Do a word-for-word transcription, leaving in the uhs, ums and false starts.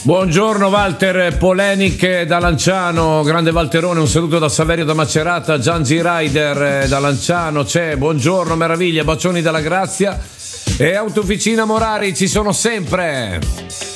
Buongiorno Walter, polemiche da Lanciano, grande Walterone, un saluto da Saverio da Macerata, Giangi Rider da Lanciano c'è, buongiorno, meraviglia, bacioni dalla Grazia e Autofficina Morari ci sono sempre.